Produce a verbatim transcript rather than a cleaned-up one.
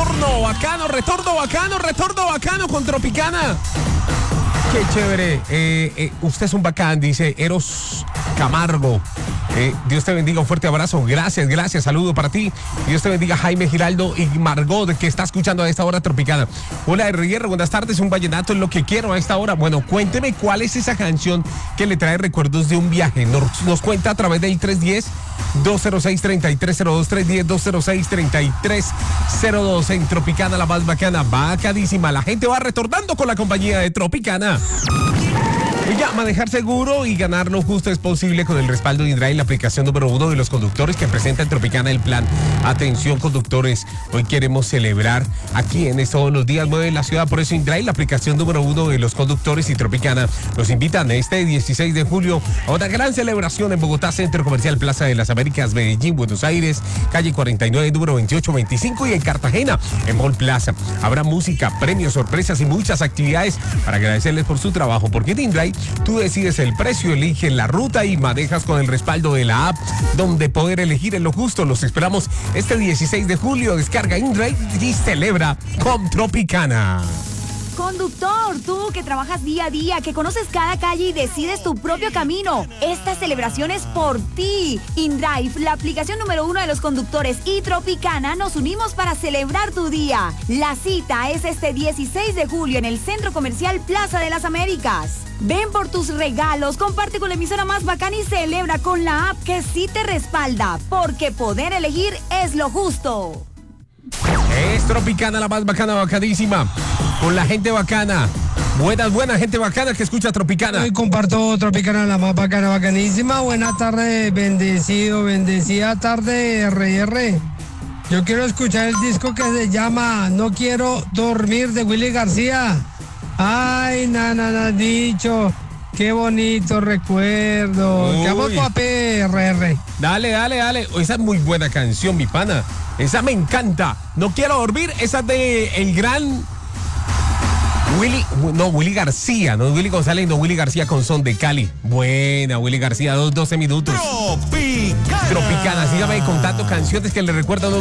retorno bacano, retorno bacano, retorno bacano con Tropicana. Qué chévere. Eh, eh, usted es un bacán, dice Eros Camargo. Eh, Dios te bendiga, un fuerte abrazo. Gracias, gracias. Saludo para ti. Dios te bendiga, Jaime Giraldo y Margot, que está escuchando a esta hora Tropicana. Hola, R R, buenas tardes. Un vallenato es lo que quiero a esta hora. Bueno, cuénteme cuál es esa canción que le trae recuerdos de un viaje. Nos, nos cuenta a través del tres uno cero, dos cero seis, tres tres cero dos, tres uno cero, dos cero seis, tres tres cero dos en Tropicana, la más bacana, bacadísima. La gente va retornando con la compañía de Tropicana. Y ya, manejar seguro y ganar lo justo es posible con el respaldo de InDrive, la aplicación número uno de los conductores que presenta en Tropicana el plan. Atención, conductores, hoy queremos celebrar a quienes todos los días mueven la ciudad. Por eso InDrive, la aplicación número uno de los conductores, y Tropicana los invitan este dieciséis de julio a una gran celebración en Bogotá, Centro Comercial Plaza de las Américas, Medellín, Buenos Aires, calle cuarenta y nueve, número veintiocho veinticinco, y en Cartagena, en Mall Plaza. Habrá música, premios, sorpresas y muchas actividades para agradecerles por su trabajo, porque en InDrive tú decides el precio, eliges la ruta y manejas con el respaldo de la app, donde poder elegir en lo justo. Los esperamos este dieciséis de julio. Descarga InDrive y celebra con Tropicana. Conductor, tú que trabajas día a día, que conoces cada calle y decides tu propio camino, esta celebración es por ti. InDrive, la aplicación número uno de los conductores, y Tropicana nos unimos para celebrar tu día. La cita es este dieciséis de julio en el Centro Comercial Plaza de las Américas. Ven por tus regalos, comparte con la emisora más bacana y celebra con la app que sí te respalda, porque poder elegir es lo justo. Es Tropicana, la más bacana, bacadísima, con la gente bacana. Buenas, buenas, gente bacana que escucha Tropicana. Hoy comparto Tropicana, la más bacana, bacanísima. Buena tarde, bendecido, bendecida tarde, R R. Yo quiero escuchar el disco que se llama No Quiero Dormir, de Willy García. Ay, nana, na, dicho. Qué bonito recuerdo. Te amo, papi, R R. Dale, dale, dale. Esa es muy buena canción, mi pana. Esa me encanta. No Quiero Dormir. Esa es de el gran Willy, no, Willy García, no Willy González, no, Willy García con Son de Cali. Buena, Willy García, dos, doce minutos. Tropicana. Tropicana, sígame contando canciones que le recuerdan